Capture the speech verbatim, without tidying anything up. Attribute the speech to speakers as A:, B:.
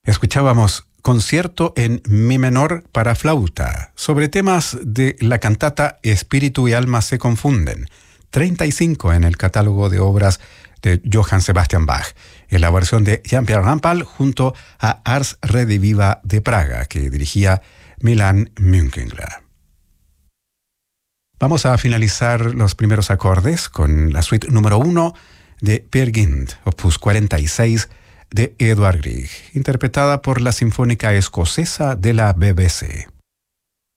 A: Escuchábamos Concierto en Mi menor para flauta, sobre temas de la cantata Espíritu y alma se confunden, treinta y cinco en el catálogo de obras de Johann Sebastian Bach, en la versión de Jean-Pierre Rampal junto a Ars Rediviva de Praga, que dirigía Milan Münchengler. Vamos a finalizar los primeros acordes con la suite número uno de Peer Gynt, opus cuarenta y seis, de Edvard Grieg, interpretada por la Sinfónica Escocesa de la B B C.